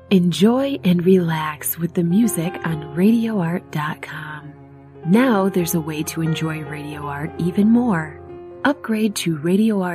Enjoy and relax with the music on RadioArt.com. Now there's a way to enjoy Radio Art even more. Upgrade to Radio Art